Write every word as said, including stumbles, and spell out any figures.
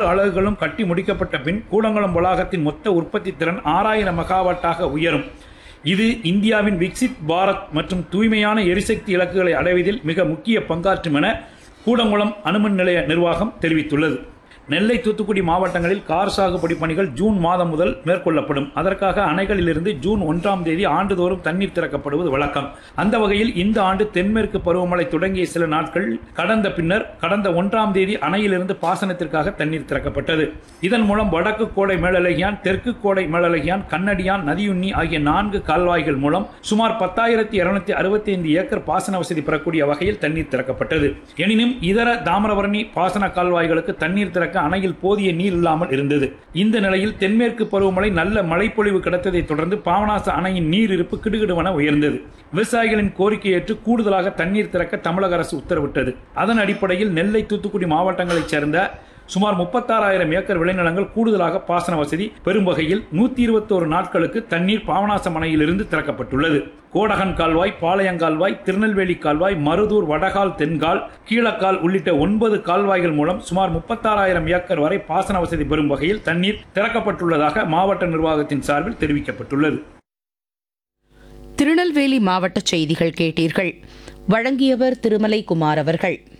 அலகுகளும் கட்டி முடிக்கப்பட்ட பின் கூடங்குளம் வளாகத்தின் மொத்த உற்பத்தி திறன் ஆறாயிரம் மெகாவாட்டாக உயரும். இது இந்தியாவின் விக்சித் பாரத் மற்றும் தூய்மையான எரிசக்தி இலக்குகளை அடைவதில் மிக முக்கிய பங்காற்றும் என கூடங்குளம் அணுமின் நிலைய நிர்வாகம் தெரிவித்துள்ளது. நெல்லை, தூத்துக்குடி மாவட்டங்களில் கார் சாகுபடி பணிகள் ஜூன் மாதம் முதல் மேற்கொள்ளப்படும். அதற்காக அணைகளிலிருந்து ஜூன் ஒன்றாம் தேதி ஆண்டுதோறும் தண்ணீர் திறக்கப்படுவது வழக்கம். அந்த வகையில் இந்த ஆண்டு தென்மேற்கு பருவமழை தொடங்கிய சில நாட்கள் கடந்த பின்னர் கடந்த ஒன்றாம் தேதி அணையிலிருந்து பாசனத்திற்காக தண்ணீர் திறக்கப்பட்டது. இதன் மூலம் வடக்கு கோடை மேலழகியான், தெற்கு கோடை மேலழகியான், கண்ணடியான், நதியுண்ணி ஆகிய நான்கு கால்வாய்கள் மூலம் சுமார் பத்தாயிரத்தி இருநூத்தி அறுபத்தி ஐந்து ஏக்கர் பாசன வசதி பெறக்கூடிய வகையில் தண்ணீர் திறக்கப்பட்டது. எனினும் இதர தாமிரபரணி பாசன கால்வாய்களுக்கு தண்ணீர் திறக்க அணையில் போதிய நீர் இல்லாமல் இருந்தது. இந்த நிலையில் தென்மேற்கு பருவமழை நல்ல மழைப்பொழிவு கிடைத்ததை தொடர்ந்து பாபநாச அணையின் நீர் இருப்பு கிடுகிடுவென உயர்ந்தது. விவசாயிகளின் கோரிக்கை ஏற்று கூடுதலாக தண்ணீர் திறக்க தமிழக அரசு உத்தரவிட்டது. அதன் அடிப்படையில் நெல்லை, தூத்துக்குடி மாவட்டங்களைச் சேர்ந்த சுமார் முப்பத்தாறாயிரம் ஏக்கர் விளைநிலங்கள் கூடுதலாக பாசன வசதி பெறும் வகையில் நூத்தி இருபத்தோரு நாட்களுக்கு தண்ணீர் பாபநாசம் அணையிலிருந்து திறக்கப்பட்டுள்ளது. கோடகன் கால்வாய், பாளையங்கால்வாய், திருநெல்வேலி கால்வாய், மருதூர் வடகால், தென்கால், கீழக்கால் உள்ளிட்ட ஒன்பது கால்வாய்கள் மூலம் சுமார் முப்பத்தாறாயிரம் ஏக்கர் வரை பாசன வசதி பெறும் வகையில் தண்ணீர் திறக்கப்பட்டுள்ளதாக மாவட்ட நிர்வாகத்தின் சார்பில் தெரிவிக்கப்பட்டுள்ளது. திருநெல்வேலி மாவட்ட செய்திகள் கேட்டீர்கள். வழங்கியவர் திருமலை குமார் அவர்கள்.